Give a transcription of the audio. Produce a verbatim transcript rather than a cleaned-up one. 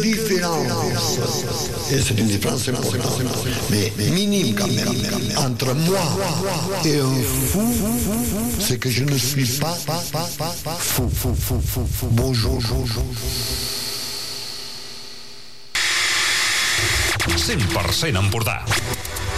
différence, et c'est une différence importante, mais minime quand même, entre moi et un fou, c'est que je ne suis pas fou. Bonjour. cent per cent Empordà.